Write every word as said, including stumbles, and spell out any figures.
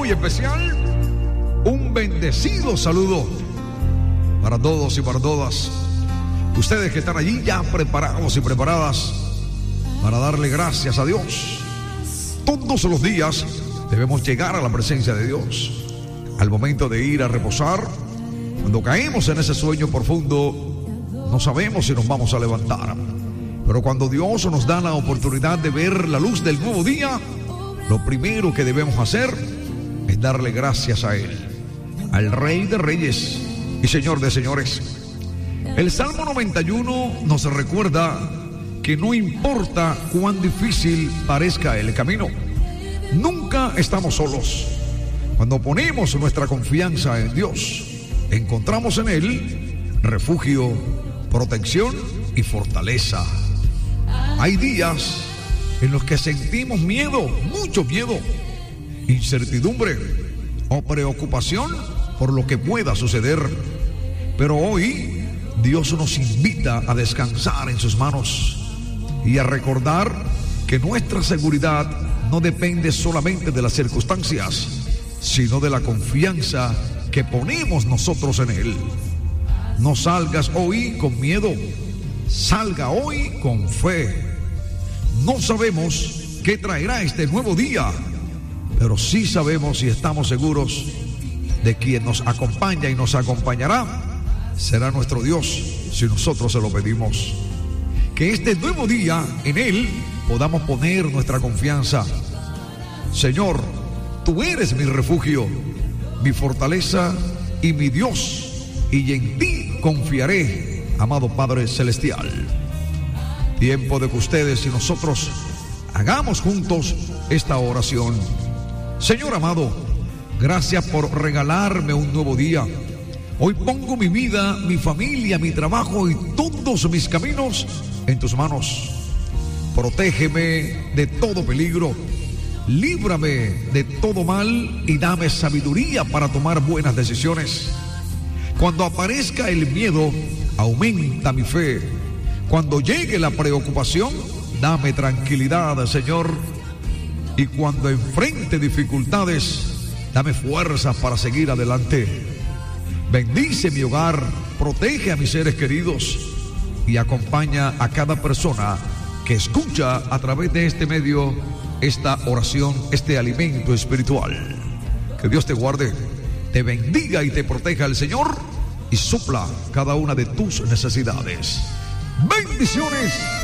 muy especial, un bendecido saludo para todos y para todas ustedes que están allí ya preparados y preparadas para darle gracias a Dios. Todos los días debemos llegar a la presencia de Dios. Al momento de ir a reposar, cuando caemos en ese sueño profundo, no sabemos si nos vamos a levantar. Pero cuando Dios nos da la oportunidad de ver la luz del nuevo día, lo primero que debemos hacer es darle gracias a Él, al Rey de Reyes y Señor de Señores. El Salmo noventa y uno nos recuerda que no importa cuán difícil parezca el camino, nunca estamos solos. Cuando ponemos nuestra confianza en Dios, encontramos en Él refugio, protección y fortaleza. Hay días en los que sentimos miedo, mucho miedo, incertidumbre o preocupación por lo que pueda suceder. Pero hoy Dios nos invita a descansar en sus manos y a recordar que nuestra seguridad no depende solamente de las circunstancias, sino de la confianza que ponemos nosotros en Él. No salgas hoy con miedo, salga hoy con fe. No sabemos qué traerá este nuevo día, pero sí sabemos y estamos seguros de quien nos acompaña y nos acompañará será nuestro Dios si nosotros se lo pedimos. Que este nuevo día en Él podamos poner nuestra confianza. Señor, Tú eres mi refugio, mi fortaleza y mi Dios, y en Ti confiaré, amado Padre Celestial. Tiempo de que ustedes y nosotros hagamos juntos esta oración. Señor amado, gracias por regalarme un nuevo día. Hoy pongo mi vida, mi familia, mi trabajo y todos mis caminos en Tus manos. Protégeme de todo peligro, líbrame de todo mal y dame sabiduría para tomar buenas decisiones. Cuando aparezca el miedo, aumenta mi fe. Cuando llegue la preocupación, dame tranquilidad, Señor. Y cuando enfrente dificultades, dame fuerzas para seguir adelante. Bendice mi hogar, protege a mis seres queridos y acompaña a cada persona que escucha a través de este medio esta oración, este alimento espiritual. Que Dios te guarde, te bendiga y te proteja el Señor y supla cada una de tus necesidades. Bendiciones.